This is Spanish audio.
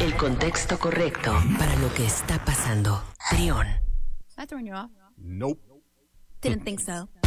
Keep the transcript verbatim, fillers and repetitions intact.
El contexto correcto para lo que está pasando. Trión. That throwing you off? Nope. Didn't think so.